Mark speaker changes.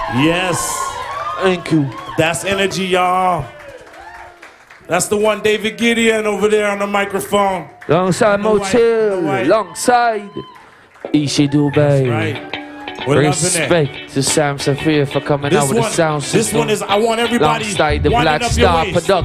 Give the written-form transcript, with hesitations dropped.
Speaker 1: Yes.
Speaker 2: Thank you.
Speaker 1: That's energy, y'all. That's the one David Gideon over there on the microphone.
Speaker 2: Alongside Motil, alongside Ishi Dubai.
Speaker 1: That's right. We're
Speaker 2: Respect to Sam Safir for coming out with the sound system.
Speaker 1: This one is, I want everybody
Speaker 2: alongside the Black
Speaker 1: winding up your
Speaker 2: Star
Speaker 1: waist.
Speaker 2: Production.